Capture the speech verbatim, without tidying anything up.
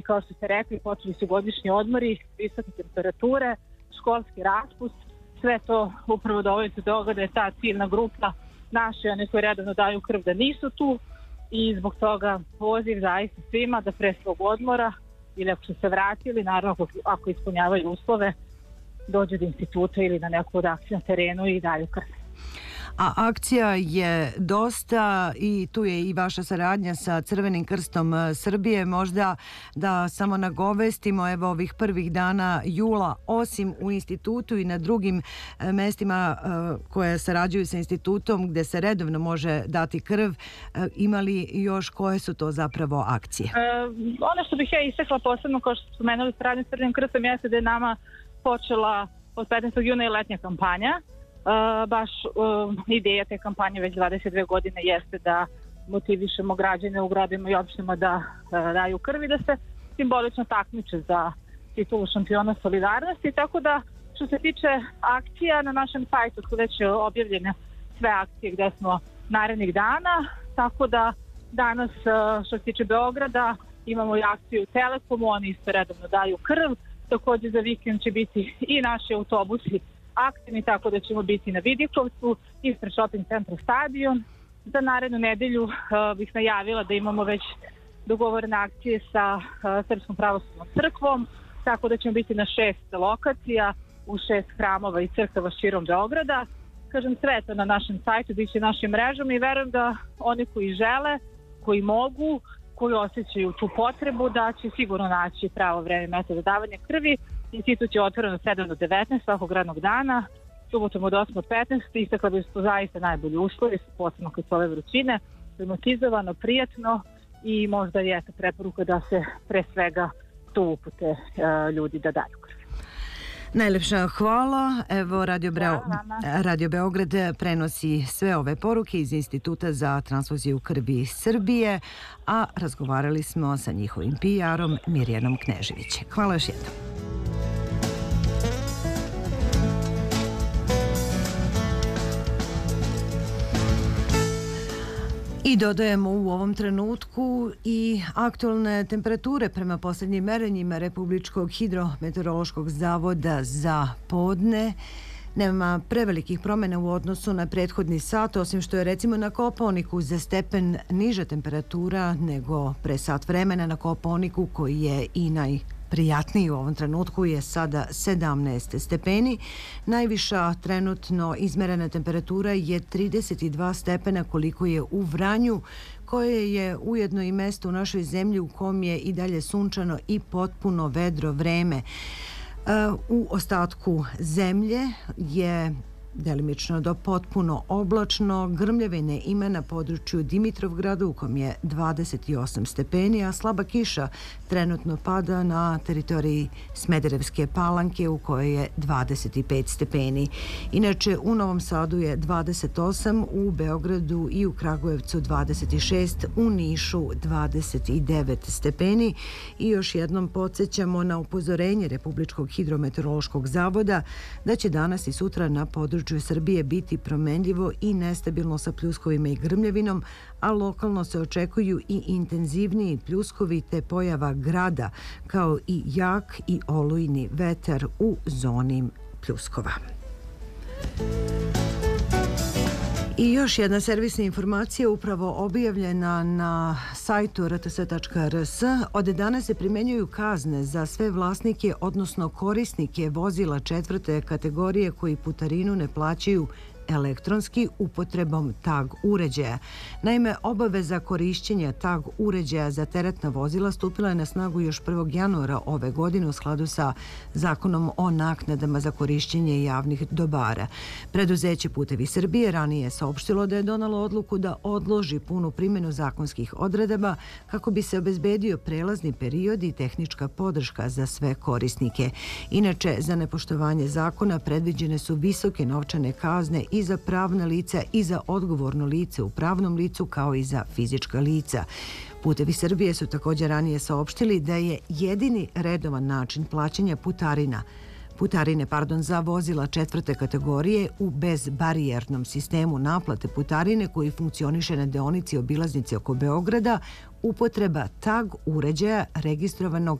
kao što ste rekli, počeli su godišnji odmori, visoke temperature, školski raspust, sve to upravo dovodi do toga da je ta ciljna grupa naše, one koje redovno daju krv, da nisu tu, i zbog toga poziv zaista svima da pre svog odmora ili ako su se vratili, naravno ako, ako ispunjavaju uslove, dođu do instituta ili na neku od akcija na terenu i daju krv. A akcija je dosta i tu je i vaša saradnja sa Crvenim krstom Srbije. Možda da samo nagovestimo, evo ovih prvih dana jula, osim u institutu i na drugim mestima koje sarađuju sa institutom gde se redovno može dati krv, imali još koje su to zapravo akcije? E, ono što bih ja istakla posebno, kao što ste spomenuli, saradnja sa Crvenim krstom, jeste da je nama počela od petnaestog juna i letnja kampanja. Uh, baš uh, ideja te kampanje već dvadeset dve godine jeste da motivišemo građane u gradovima i opštinama da uh, daju krv i da se simbolično takmiče za titulu šampiona solidarnosti, tako da što se tiče akcija na našem sajtu su već objavljene sve akcije gde smo narednih dana, tako da danas uh, što se tiče Beograda imamo i akciju u Telekomu, oni isto redovno daju krv, također za vikend će biti i naši autobusi aktivni, tako da ćemo biti na Vidikovcu ispred shopping centra Stadion. Za narednu nedelju uh, bih najavila da imamo već dogovorene akcije sa uh, Srpskom pravoslavnom crkvom, tako da ćemo biti na šest lokacija u šest hramova i crkava širom Beograda. Kažem, sve to na našem sajtu, bit će našim mrežom i verujem da oni koji žele, koji mogu, koji osjećaju tu potrebu, da će sigurno naći pravo vreme i mesto za davanje krvi. Institut je otvoren od sedam do devetnaest svakog radnog dana, subotom od osam do petnaest. Istakla bi su zaista najbolji uslovi, posebno kad su ove vrućine, klimatizovano, prijatno i možda je preporuka da se pre svega tu upute uh, ljudi da daju krv. Najlepša hvala. Evo, Radio, Breo... Radio Beograd prenosi sve ove poruke iz Instituta za transfuziju krvi Srbije, a razgovarali smo sa njihovim P R-om Mirjanom Knežević. Hvala još jednom. I dodajemo u ovom trenutku i aktualne temperature prema posljednjim merenjima Republičkog hidrometeorološkog zavoda za podne. Nema prevelikih promjena u odnosu na prethodni sat, osim što je recimo na Kopaoniku za stepen niža temperatura nego pre sat vremena. Na Kopaoniku, koji je i najprijatniji u ovom trenutku, je sada sedamnaest stepeni. Najviša trenutno izmerena temperatura je trideset dva stepena, koliko je u Vranju, koje je ujedno i mesto u našoj zemlji u kom je i dalje sunčano i potpuno vedro vreme. U ostatku zemlje je delimično do potpuno oblačno. Grmljavine ima na području Dimitrovgrada u kom je dvadeset osam stepeni, a slaba kiša trenutno pada na teritoriji Smederevske Palanke u kojoj je dvadeset pet stepeni. Inače, u Novom Sadu je dvadeset osam, u Beogradu i u Kragujevcu dvadeset šest, u Nišu dvadeset devet stepeni. I još jednom podsjećamo na upozorenje Republičkog hidrometeorološkog zavoda da će danas i sutra na području Srbije biti promenljivo i nestabilno sa pljuskovima i grmljavinom, a lokalno se očekuju i intenzivniji pljuskovi te pojava grada, kao i jak i olujni vetar u zoni pljuskova. I još jedna servisna informacija upravo objavljena na sajtu r t s tačka r s. Od danas se primenjuju kazne za sve vlasnike, odnosno korisnike vozila četvrte kategorije koji putarinu ne plaćaju elektronski upotrebom tag uređaja. Naime, obaveza korišćenja tag uređaja za teretna vozila stupila je na snagu još prvog januara ove godine u skladu sa Zakonom o naknadama za korišćenje javnih dobara. Preduzeće Putevi Srbije ranije je saopštilo da je donalo odluku da odloži punu primjenu zakonskih odredaba kako bi se obezbedio prelazni period i tehnička podrška za sve korisnike. Inače, za nepoštovanje zakona predviđene su visoke novčane kazne i za pravna lica i za odgovorno lice u pravnom licu, kao i za fizička lica. Putevi Srbije su također ranije saopštili da je jedini redovan način plaćanja putarina putarine pardon, za vozila četvrte kategorije u bezbarijernom sistemu naplate putarine koji funkcioniše na deonici obilaznice oko Beograda upotreba tag uređaja registrovanog